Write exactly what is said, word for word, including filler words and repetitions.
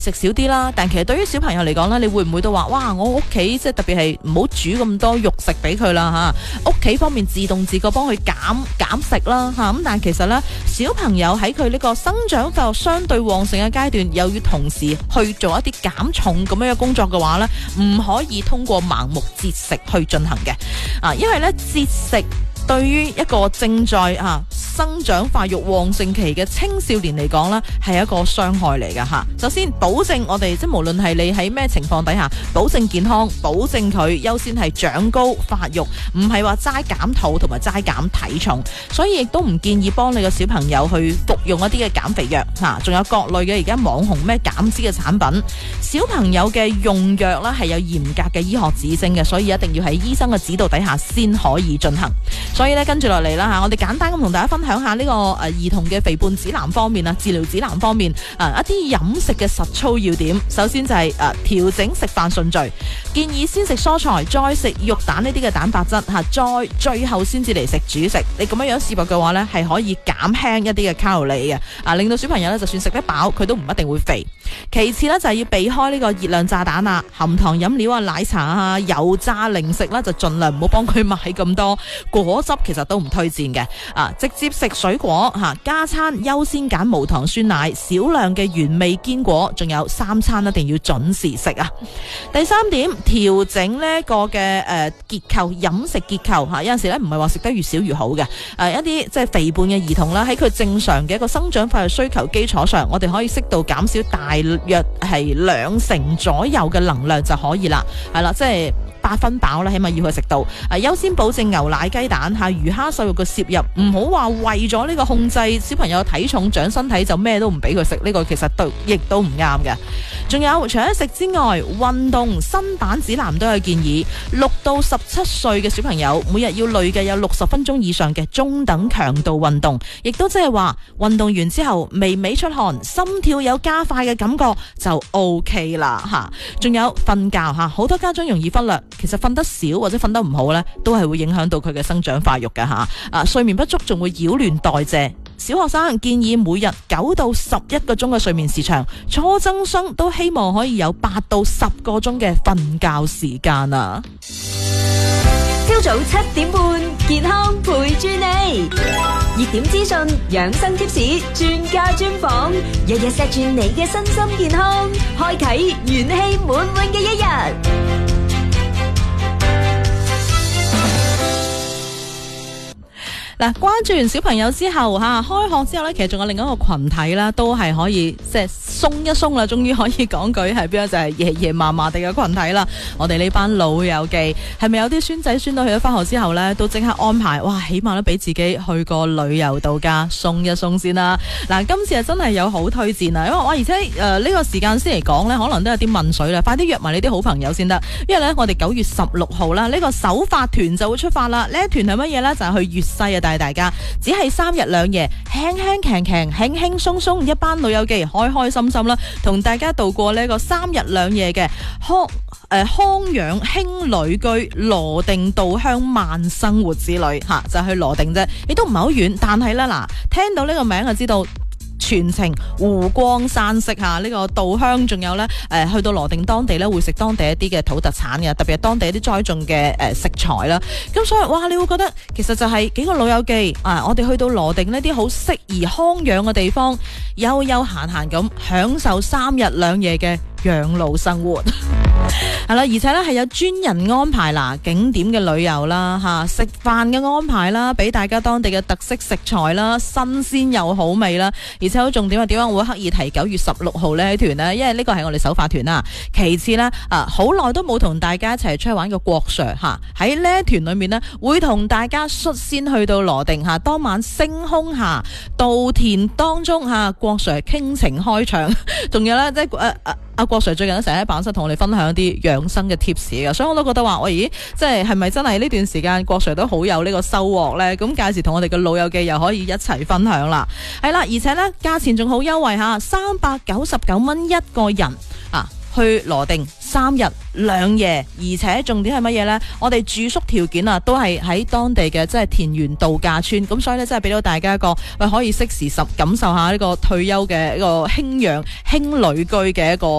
食少啲啦。但其實對於小朋友嚟講呢，你會唔會都話哇，我屋企即係特別係唔好煮咁多肉食俾佢啦嚇，屋企方面自動自覺幫佢減減食啦嚇。咁但係其實呢，小朋友喺佢呢個生長發育相對旺盛嘅階段，又要同時去做一啲減重咁樣嘅工作嘅話呢，唔可以通過盲目節食去進行嘅啊，因為呢節食對於一個正在啊生長發育旺盛期嘅青少年嚟講呢，係一個傷害嚟㗎吓。首先保證我哋即係無論係你喺咩情況底下，保證健康，保證佢優先係長高發育，唔係話齋減肚同埋齋減體重。所以亦都唔建議幫你個小朋友去服用一啲嘅減肥藥吓，仲有各類嘅而家網紅咩減脂嘅產品。小朋友嘅用藥呢係有嚴格嘅醫學指證嘅，所以一定要喺醫生嘅指導底下先可以進行。所以咧跟住落嚟啦吓，我哋簡單咁同大家分享下呢個誒兒童嘅肥胖指南方面啊，治療指南方面啊一啲飲食嘅實操要點。首先就係誒調整食飯順序，建議先食蔬菜，再食肉蛋呢啲嘅蛋白質吓，再最後先至嚟食主食。你咁樣樣試過嘅話呢，係可以減輕一啲嘅卡路里嘅啊，令到小朋友呢就算食得飽，佢都唔一定會肥。其次呢，就係要避開呢個熱量炸彈啊、含糖飲料啊、奶茶啊、油炸零食啦，就盡量唔好幫佢買咁多。果汁其實都唔推薦嘅啊，直接食水果吓，加餐優先揀無糖酸奶，少量嘅原味堅果，仲有三餐一定要準時食啊。第三點，調整呢個嘅誒結構飲食結構吓，有陣時咧唔係話食得越少越好嘅。誒一啲即係肥胖嘅兒童啦，喺佢正常嘅一個生長發育需求基礎上，我哋可以適度減少大約係兩成左右嘅能量就可以啦。係啦，即係八分飽啦，起碼要去食到。誒優先保證牛奶、雞蛋吓、魚蝦瘦肉嘅攝入，唔好話為咗呢個控制小朋友體重長身體就咩都唔俾佢食，呢個其實對亦都唔啱嘅。仲有除咗食之外，運動新版指南都有建議，六到十七歲嘅小朋友每日要累計有六十分鐘以上嘅中等強度運動，亦都即係話運動完之後微微出汗，心跳有加快嘅感覺就 OK 啦吓。仲有瞓覺吓，好多家長容易忽略，其實瞓得少或者瞓得唔好呢，都係會影響到佢嘅生長發育嘅吓。啊，睡眠不足仲會擾亂代謝。小學生建議每日九到十一個鐘嘅睡眠時長，初中生都希望可以有八到十個鐘嘅瞓覺時間啊。 朝早七點半，健康陪住你，熱點資訊、養生貼士、專家專訪，日日錫住你嘅身心健康，開啟元氣滿滿嘅一日。 嗱，關注完小朋友之後吓，開學之後咧，其實仲有另一個群體啦，都係可以即係鬆一鬆啦，終於可以講句係邊個，就係爺爺嫲嫲哋嘅群體啦。我哋呢班老友記係咪有啲孫仔孫女去咗翻學之後咧，都即刻安排哇，起碼都俾自己去個旅遊度假鬆一鬆先啦。嗱，今次係真係有好推薦啊，因為哇，而且誒呢、呃這個時間先嚟講咧，可能都有啲問水啦，快啲約埋你啲好朋友先得。因為咧，我哋九月十六號啦，呢、這個首發團就會出發啦。呢一團係乜嘢咧？就係、是、去粵西啊，大家只係三日兩夜，輕輕強強，輕輕鬆鬆，一班老友記開開心心啦，同大家度過呢個三日兩夜嘅康誒康養輕旅居羅定稻香慢生活之旅吓，就係、去羅定啫，亦都唔係好遠，但係咧嗱，聽到呢個名就知道。全程湖光山色下呢、這個稻香，仲有呢，誒、呃、去到羅定當地呢，會食當地一啲嘅土特產嘅，特別係當地一啲栽種嘅誒、呃、食材啦。咁所以哇，你會覺得其實就係幾個老友記啊，我哋去到羅定呢啲好適宜康養嘅地方，悠悠閒閒咁享受三日兩夜嘅養老生活。係啦，而且咧係有專人安排啦，景點嘅旅遊啦，吓食飯嘅安排啦，俾大家當地嘅特色食材啦，新鮮又好味啦，而且好重點係點解我會刻意提九月十六號呢團呢？因為呢個係我哋首發團啦。其次呢，啊好耐都冇同大家一齊出去玩嘅郭 Sir 吓，喺呢一團裏面呢，會同大家率先去到羅定吓，當晚星空下稻田當中吓，郭 Sir 傾情開場，仲有呢，即係誒誒阿郭 Sir 最近成日喺辦公室同我哋分享一啲養生嘅 tips 嘅，所以我都覺得話，我咦，即係係咪真係呢段時間郭 Sir 都好有呢個收穫呢？咁屆時同我哋嘅老友記又可以一齊分享啦。係啦，而且呢，價錢仲好優惠吓，三百九十九蚊一個人啊！ 去羅定三日兩夜，而且重點係乜嘢呢？我哋住宿條件啊，都係喺當地嘅即係田園度假村，咁所以呢，真係俾到大家一個喂可以適時感受下呢個退休嘅一個輕養輕旅居嘅一個